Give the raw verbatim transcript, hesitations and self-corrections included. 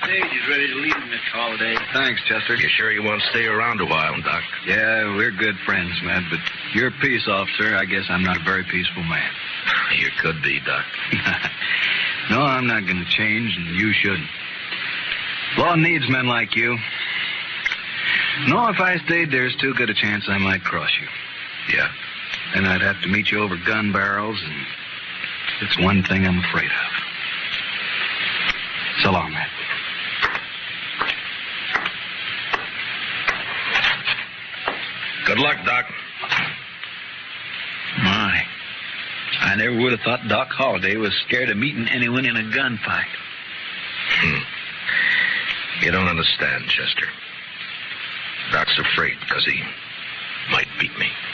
stage is ready to leave, Mister Holliday. Thanks, Chester. You sure you won't stay around a while, Doc? Yeah, we're good friends, Matt, but you're a peace officer. I guess I'm not a very peaceful man. You could be, Doc. No, I'm not going to change, and you shouldn't. Law needs men like you. No, if I stayed, there's too good a chance I might cross you. Yeah? Then I'd have to meet you over gun barrels, and it's one thing I'm afraid of. So long, Matt. Good luck, Doc. My. I never would have thought Doc Holliday was scared of meeting anyone in a gunfight. Hmm. You don't understand, Chester. Doc's afraid because he might beat me.